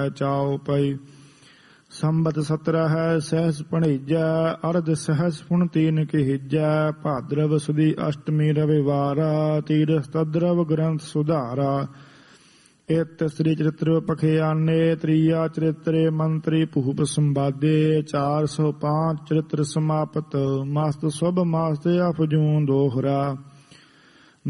ਚਾਉ ਪਈ। ਸੰਬਤ 17 ਹੈ ਸਹਿਸ ਭਣੇਜੈ, ਅਰਧ ਸਹਿਸ ਪੁਣ ਤੀਨ ਕਹੀਜੈ। ਭਾਦਰਵ ਸੁਦੀ ਅਸ਼ਟਮੀ ਰਵਿਵਾਰਾ, ਤੀਰਥ ਤਦਰਵ ਗ੍ਰੰਥ ਸੁਧਾਰਾ। ਇਤ ਸ੍ਰੀ ਚਰਿਤ੍ਰ ਪਖਿਆਨੇ, ਤ੍ਰੀਆ ਚਰਿਤਰੇ ਮੰਤਰੀ ਭੂਪ ਸੰਵਾਦੇ। 405 ਚਰਿਤ੍ਰ ਸਮਾਪਤ, ਮਸਤ ਸੁਭ ਮਸਤ ਅਫਜੂਨ ਦੋਹਰਾ।